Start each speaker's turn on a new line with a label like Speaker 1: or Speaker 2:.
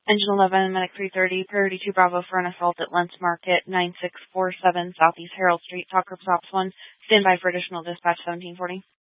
Speaker 1: Engine 11, Medic 330, Priority 2 Bravo for an assault at Lentz Market, 9647 Southeast Harold Street, Talk Group Ops 1. Stand by for additional dispatch 1740.